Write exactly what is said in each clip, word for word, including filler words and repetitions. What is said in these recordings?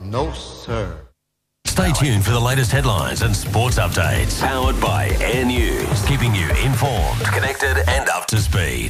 No, sir. Stay tuned for the latest headlines and sports updates. Powered by Air News. Keeping you informed, connected and up to speed.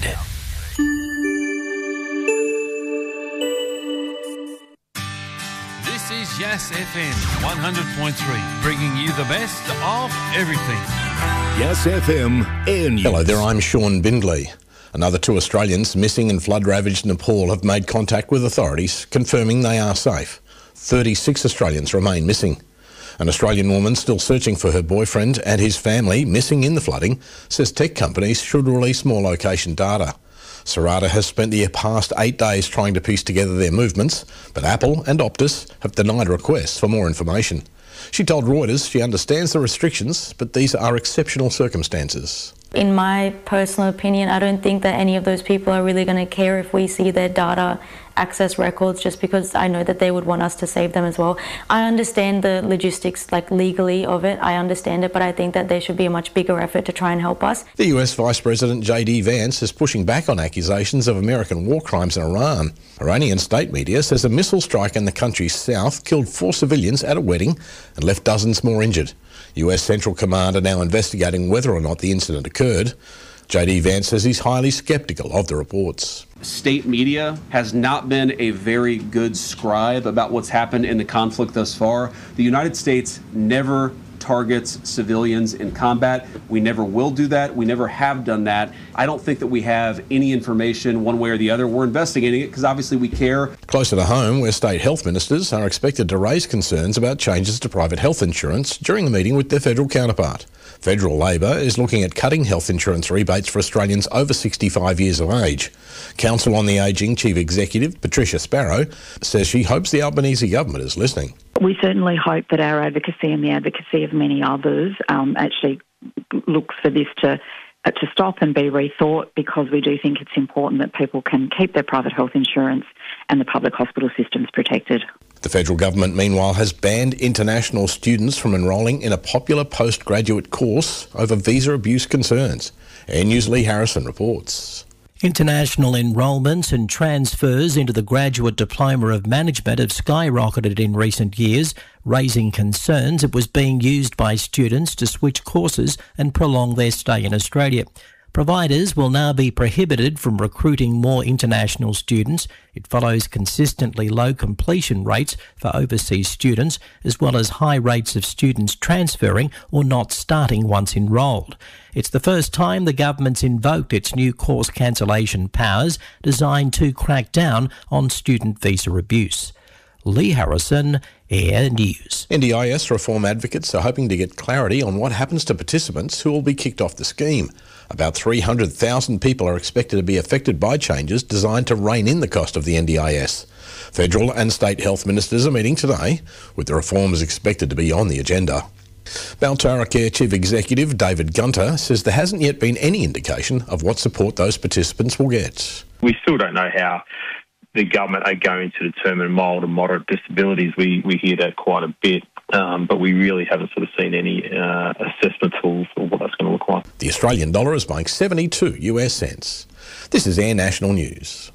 This is Yass F M one hundred point three, bringing you the best of everything. Yass F M Air News. Hello there, I'm Sean Bindley. Another two Australians missing in flood-ravaged Nepal have made contact with authorities, confirming they are safe. thirty-six Australians remain missing. An Australian woman still searching for her boyfriend and his family missing in the flooding says tech companies should release more location data. Serata has spent the past eight days trying to piece together their movements, but Apple and Optus have denied requests for more information. She told Reuters she understands the restrictions, but these are exceptional circumstances. In my personal opinion, I don't think that any of those people are really going to care if we see their data access records, just because I know that they would want us to save them as well. I understand the logistics, like legally, of it. I understand it, but I think that there should be a much bigger effort to try and help us. The U S Vice President J D Vance is pushing back on accusations of American war crimes in Iran. Iranian state media says a missile strike in the country's south killed four civilians at a wedding and left dozens more injured. U S Central Command are now investigating whether or not the incident occurred. J D Vance says he's highly sceptical of the reports. State media has not been a very good scribe about what's happened in the conflict thus far. The United States never targets civilians in combat. We never will do that. We never have done that. I don't think that we have any information one way or the other. We're investigating it because obviously we care. Closer to home, where state health ministers are expected to raise concerns about changes to private health insurance during the meeting with their federal counterpart. Federal Labor is looking at cutting health insurance rebates for Australians over sixty-five years of age. Council on the Ageing Chief Executive Patricia Sparrow says she hopes the Albanese government is listening. We certainly hope that our advocacy and the advocacy of many others um, actually looks for this to uh, to stop and be rethought, because we do think it's important that people can keep their private health insurance and the public hospital systems protected. The federal government, meanwhile, has banned international students from enrolling in a popular postgraduate course over visa abuse concerns. Air News' Lee Harrison reports. International enrolments and transfers into the Graduate Diploma of Management have skyrocketed in recent years, raising concerns it was being used by students to switch courses and prolong their stay in Australia. Providers will now be prohibited from recruiting more international students. It follows consistently low completion rates for overseas students, as well as high rates of students transferring or not starting once enrolled. It's the first time the government's invoked its new course cancellation powers designed to crack down on student visa abuse. Lee Harrison, Air News. N D I S reform advocates are hoping to get clarity on what happens to participants who will be kicked off the scheme. About three hundred thousand people are expected to be affected by changes designed to rein in the cost of the N D I S. Federal and state health ministers are meeting today, with the reforms expected to be on the agenda. Baltara Care Chief Executive David Gunter says there hasn't yet been any indication of what support those participants will get. We still don't know how the government are going to determine mild and moderate disabilities. We we hear that quite a bit, um, but we really haven't sort of seen any uh, assessment tools for what that's going to look like. The Australian dollar is buying seventy-two US cents. This is Air National News.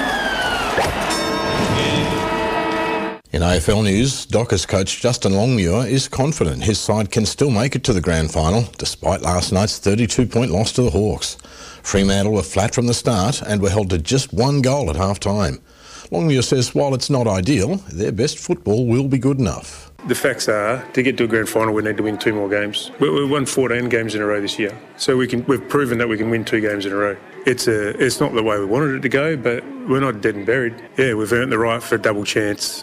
In A F L news, Dockers coach Justin Longmuir is confident his side can still make it to the grand final, despite last night's thirty-two point loss to the Hawks. Fremantle were flat from the start and were held to just one goal at half-time. Longmuir says while it's not ideal, their best football will be good enough. The facts are, to get to a grand final, we need to win two more games. We've won fourteen games in a row this year, so we can, we've proven that we can win two games in a row. It's a, it's not the way we wanted it to go, but we're not dead and buried. Yeah, we've earned the right for a double chance.